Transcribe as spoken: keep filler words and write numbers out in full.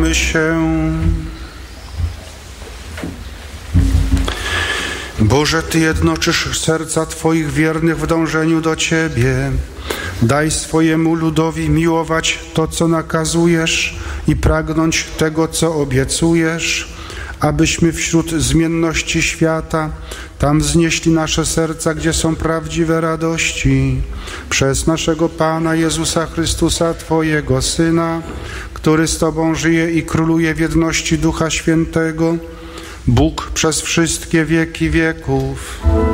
Módlmy się. Boże, Ty jednoczysz serca Twoich wiernych w dążeniu do Ciebie. Daj swojemu ludowi miłować to, co nakazujesz i pragnąć tego, co obiecujesz, abyśmy wśród zmienności świata tam wznieśli nasze serca, gdzie są prawdziwe radości. Przez naszego Pana Jezusa Chrystusa, Twojego Syna, który z Tobą żyje i króluje w jedności Ducha Świętego, Bóg przez wszystkie wieki wieków.